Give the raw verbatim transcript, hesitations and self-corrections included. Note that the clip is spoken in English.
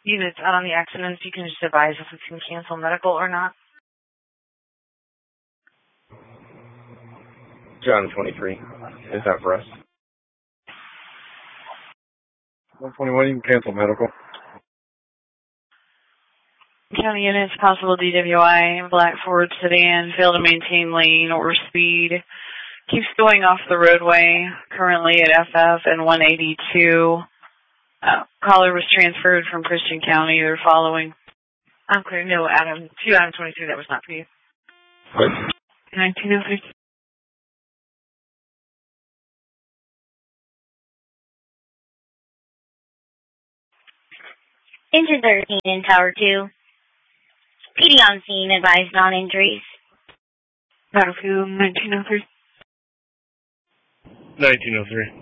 units out on the accidents, you can just advise if we can cancel medical or not. John twenty-three. Is that for us? one twenty-one, you can cancel medical. County units, possible D W I, black Ford sedan, fail to maintain lane or speed. Keeps going off the roadway, currently at F F and one eighty-two. Uh, caller was transferred from Christian County. They're following. I'm clear. No, Adam. two Adam twenty-three, that was not for you. What? nineteen oh three. Engine thirteen in Tower two. P D on scene, advised non-injuries. Battlefield nineteen oh three. nineteen oh three.